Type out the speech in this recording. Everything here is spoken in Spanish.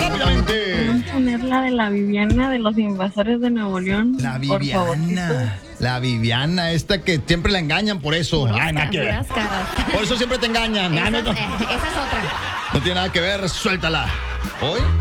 rápidamente. Vamos a poner la de la Viviana de los invasores de Nuevo León. La por favorcito. Viviana. La Viviana, esta que siempre la engañan por eso. Ay, nada que ver. Puras caras. Por eso siempre te engañan. Esa es otra. No tiene nada que ver, suéltala. Hoy